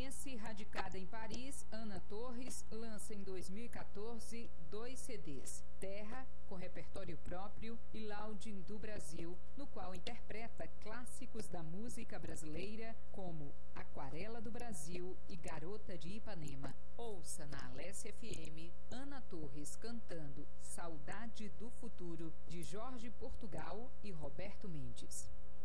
Cearense, radicada em Paris, Ana Torres lança em 2014 2 CDs, Terra, com repertório próprio, e Laudem do Brasil, no qual interpreta clássicos da música brasileira como Aquarela do Brasil e Garota de Ipanema. Ouça na Alesse FM Ana Torres cantando Saudade do Futuro, de Jorge Portugal e Roberto Mendes.